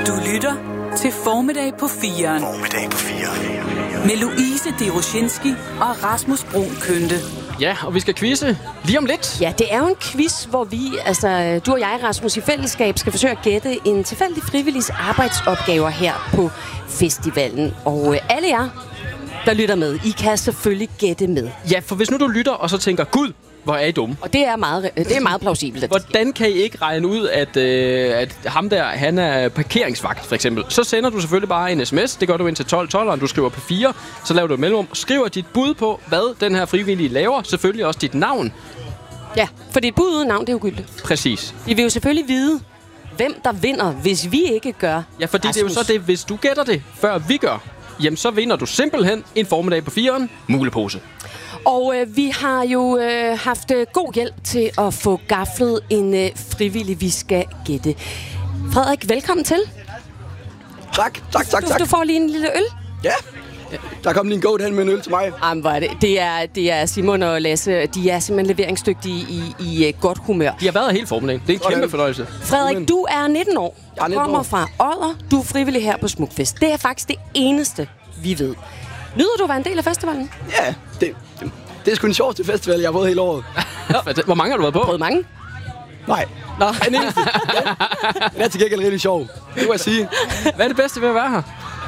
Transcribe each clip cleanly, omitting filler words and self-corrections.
Du lytter til Formiddag på 4'eren. Formiddag på 4'eren. Med Louise Deroshinski og Rasmus Bruun Kønte. Ja, og vi skal quizze lige om lidt. Ja, det er jo en quiz, hvor vi, altså du og jeg, Rasmus, i fællesskab skal forsøge at gætte en tilfældig frivilligs arbejdsopgaver her på festivalen. Og alle jer, der lytter med, I kan selvfølgelig gætte med. Ja, for hvis nu du lytter og så tænker, gud, hvor er I dumme. Og det er meget plausibelt. Hvordan kan I ikke regne ud, at ham der, han er parkeringsvagt, for eksempel? Så sender du selvfølgelig bare en sms. Det gør du ind til 1212'eren. Du skriver på 4. Så laver du et mellemrum. Skriver dit bud på, hvad den her frivillige laver. Selvfølgelig også dit navn. Ja, for dit bud uden navn, det er ugyldigt. Præcis. Vi vil jo selvfølgelig vide, hvem der vinder, hvis vi ikke gør. Ja, fordi Rasmus, det er jo så det, hvis du gætter det, før vi gør, jamen så vinder du simpelthen en formiddag på 4'eren mulepose. Og vi har jo haft god hjælp til at få gaflet en frivillig, vi skal gætte. Frederik, velkommen til. Tak. Du får lige en lille øl. Ja, der kom lige en goat hen med en øl til mig. Jamen, hvor er det? Det er Simon og Lasse. De er simpelthen leveringsdygtige i godt humør. De har været her hele formiddagen. Det er en kæmpe fornøjelse. Frederik, du er 19 år. Du kommer fra Odder. Du er frivillig her på Smukfest. Det er faktisk det eneste, vi ved. Nyder du at være en del af festivalen? Ja, det er sgu en sjoveste festival, jeg har været hele året. Hvor mange har du været på? Prøvet mange? Nej. Nå. Den eneste. Den er til gengæld rigtig sjov. Det må jeg sige. Hvad er det bedste ved at være her?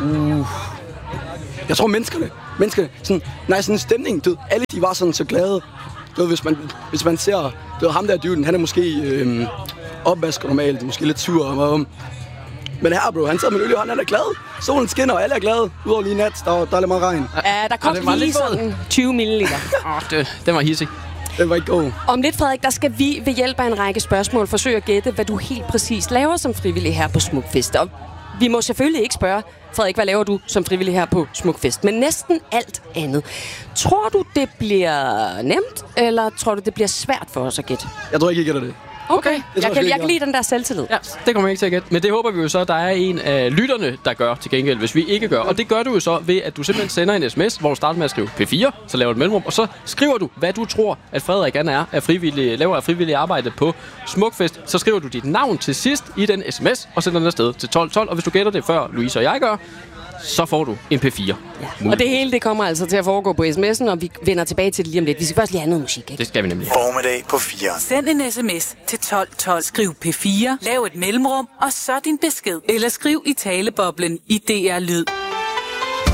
Jeg tror menneskerne, sådan en stemning, du ved, alle de var sådan så glade. Du ved, hvis man ser, du ved, ham der dyden, han er måske opvasker normalt, måske lidt sur. Men her, bro, han sidder med øl i hånden, han er glad. Solen skinner, og alle er glade. Udover lige nat, der er lidt meget regn. Ja, der kom lige sådan 20 milliliter. Den var hissig. Den var ikke god. Om lidt, Frederik, der skal vi ved hjælp af en række spørgsmål forsøge at gætte, hvad du helt præcis laver som frivillig her på Smukfest. Og vi må selvfølgelig ikke spørge, Frederik, hvad laver du som frivillig her på Smukfest? Men næsten alt andet. Tror du, det bliver nemt, eller tror du, det bliver svært for os at gætte? Jeg tror ikke, I gætter det. Okay, jeg kan lide den der selvtillid. Ja, det kommer jeg ikke til at gætte. Men det håber vi jo så, der er en af lytterne, der gør til gengæld, hvis vi ikke gør. Og det gør du jo så ved, at du simpelthen sender en sms, hvor du starter med at skrive P4, så laver du et mellemrum, og så skriver du, hvad du tror, at Frederik er laver af frivillig arbejde på Smukfest. Så skriver du dit navn til sidst i den sms, og sender den afsted til 1212. Og hvis du gætter det før Louise og jeg gør, så får du en P4. Ja. Og det hele, det kommer altså til at foregå på sms'en, og vi vender tilbage til det lige om lidt. Vi skal først lige have noget musik, ikke? Det skal vi nemlig. Formiddag på 4. Send en sms til 1212. Skriv P4, lav et mellemrum, og så din besked. Eller skriv i taleboblen i DR Lyd.